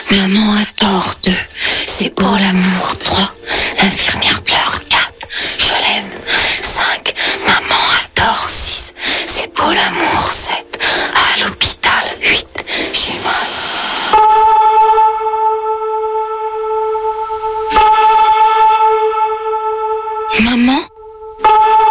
Maman a tort 2, c'est pour l'amour 3. L'infirmière pleure 4, je l'aime 5. Maman a tort 6, c'est pour l'amour 7.